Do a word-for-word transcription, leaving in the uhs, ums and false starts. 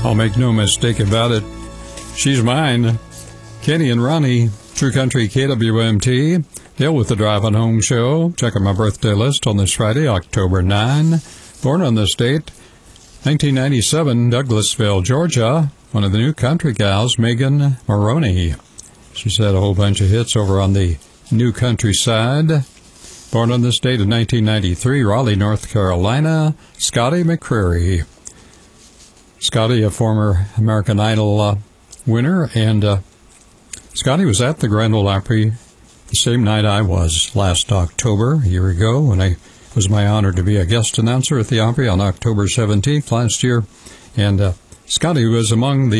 I'll make no mistake about it. She's mine. Kenny and Ronnie, True Country K W M T. Deal with the Driving Home Show. Check out my birthday list on this Friday, October ninth. Born on this date, nineteen ninety-seven, Douglasville, Georgia. One of the new country gals, Megan Maroney. She's had a whole bunch of hits over on the new country side. Born on this date in nineteen ninety-three, Raleigh, North Carolina, Scotty McCreery. Scotty, a former American Idol uh, winner, and uh, Scotty was at the Grand Ole Opry the same night I was last October, a year ago, when I, it was my honor to be a guest announcer at the Opry on October seventeenth last year. And uh, Scotty was among the